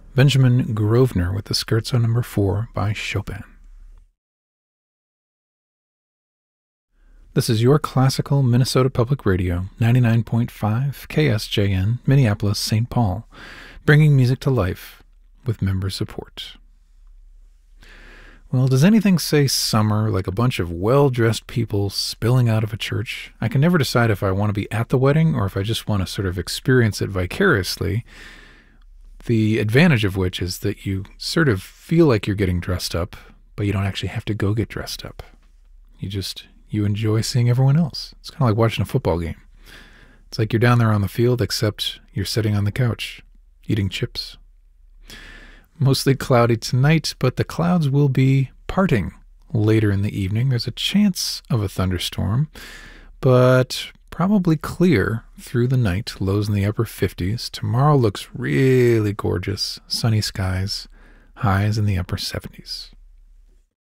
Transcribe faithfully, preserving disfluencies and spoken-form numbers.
Benjamin Grosvenor with the Scherzo number four by Chopin. This is your classical Minnesota Public Radio, ninety-nine point five K S J N, Minneapolis, Saint Paul, bringing music to life with member support. Well, does anything say summer like a bunch of well-dressed people spilling out of a church? I can never decide if I want to be at the wedding or if I just want to sort of experience it vicariously, the advantage of which is that you sort of feel like you're getting dressed up, but you don't actually have to go get dressed up. You just, you enjoy seeing everyone else. It's kind of like watching a football game. It's like you're down there on the field, except you're sitting on the couch, eating chips. Mostly cloudy tonight, but the clouds will be parting later in the evening. There's a chance of a thunderstorm, but probably clear through the night, lows in the upper fifties. Tomorrow looks really gorgeous, sunny skies, highs in the upper seventies.